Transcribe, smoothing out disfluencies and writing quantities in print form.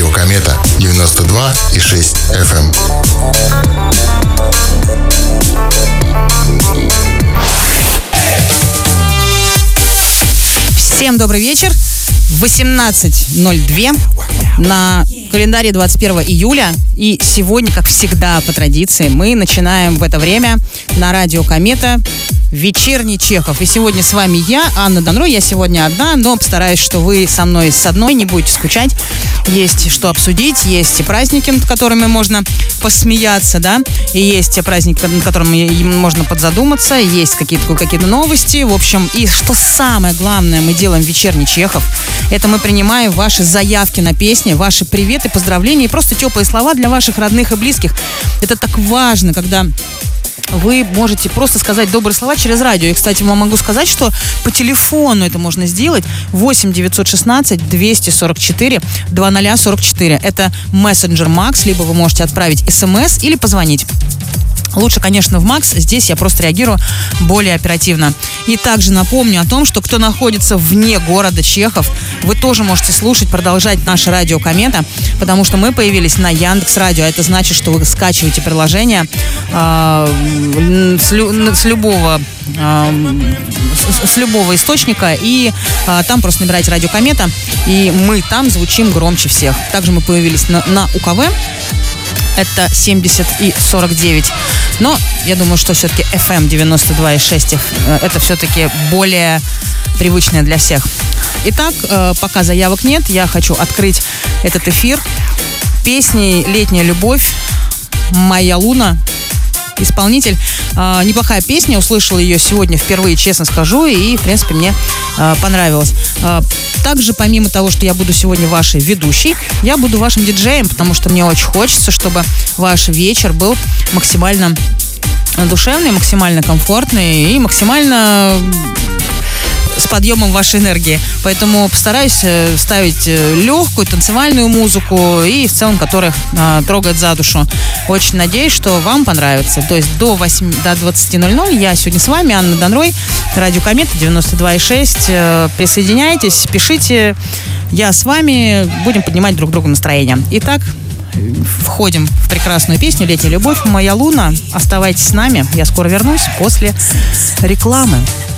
Радио Комета 92,6 FM. Всем добрый вечер. 18:02 на календаре 21 июля. И сегодня, как всегда, по традиции, мы начинаем в это время на радио Комета вечерний Чехов. И сегодня с вами я, Анна Донрой. Я сегодня одна, но постараюсь, что вы со мной с одной не будете скучать. Есть что обсудить, есть и праздники, над которыми можно посмеяться, да, и есть те праздники, над которыми можно подзадуматься, есть какие-то новости. В общем, и что самое главное мы делаем в вечерний Чехов, это мы принимаем ваши заявки на песни, ваши приветы, поздравления и просто теплые слова для ваших родных и близких. Это так важно, когда вы можете просто сказать добрые слова через радио. И, кстати, вам могу сказать, что по телефону это можно сделать. 8 916 244 2044. Это мессенджер Макс. Либо вы можете отправить смс или позвонить. Лучше, конечно, в Макс. Здесь я просто реагирую более оперативно. И также напомню о том, что кто находится вне города Чехов, вы тоже можете слушать, продолжать наше радио Комета, потому что мы появились на Яндекс.Радио. Это значит, что вы скачиваете приложение с любого источника, и там просто набираете радио Комета, и мы там звучим громче всех. Также мы появились на УКВ. Это 70 и 49. Но я думаю, что все-таки FM 92,6 это все-таки более привычное для всех. Итак, пока заявок нет, я хочу открыть этот эфир песней «Летняя любовь», «Моя луна». Исполнитель. Неплохая песня. Услышала ее сегодня впервые, честно скажу. И, в принципе, мне понравилось. Также, помимо того, что я буду сегодня вашей ведущей, я буду вашим диджеем, потому что мне очень хочется, чтобы ваш вечер был максимально душевный, максимально комфортный и максимально с подъемом вашей энергии. Поэтому постараюсь ставить легкую танцевальную музыку и в целом, которая трогает за душу. Очень надеюсь, что вам понравится. То есть до 20:00 я сегодня с вами, Анна Донрой, радио Комета 92,6. Присоединяйтесь, пишите. Я с вами. Будем поднимать друг другу настроение. Итак, входим в прекрасную песню «Летняя любовь», «Моя луна». Оставайтесь с нами. Я скоро вернусь после рекламы.